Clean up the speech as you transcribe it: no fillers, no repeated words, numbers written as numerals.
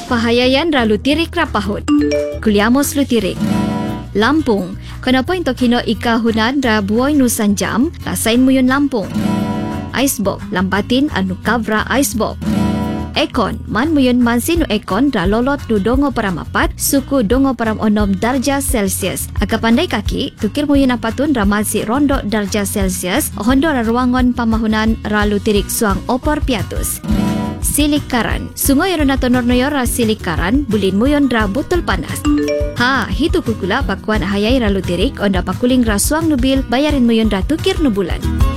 Pahayayan ralu tirik rapahut. Kuliamos lu tirik. Lampung. Kenapa into kino ika hunan ra buoy nusan jam, lasain mo yun Lampung. Icebox. Lambatin anu kavra icebox. Ekon. Man mo yun mansin no ekon ra lolot no dongo param 4, suku dongo param 6 darjah Celsius. Agak pandai kaki, tukir mo yun apatun ra mansi rondo darjah Celsius, hondo ra ruangon pamahunan ralu tirik suang opor piatus. Silikaran. Sungai yang natonor noyor ra silikaran, bulin mo yon ra botol panas. Hitu kukula pakuan hayay ralu tirik, onda pakuling ra suang nubil, bayarin mo yon ra tukir no bulan.